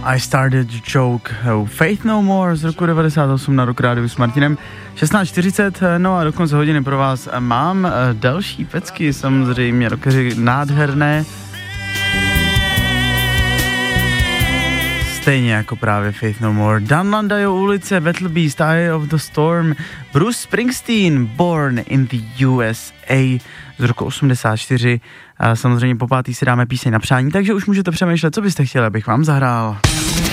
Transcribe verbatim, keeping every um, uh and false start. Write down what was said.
I Started Joke, Faith No More z roku devadesát osm na Rock Rádiu s Martinem. šestnáct čtyřicet, no a do konce hodiny pro vás mám další pecky, samozřejmě rockeři nádherné. Stejně jako právě Faith No More. Dan Landa, ulice, Battle Beast, Eye of the Storm, Bruce Springsteen, Born in the U S A z roku osmdesát čtyři. A samozřejmě po pátý si dáme píseň na přání, takže už můžete přemýšlet, co byste chtěli, abych vám zahrál.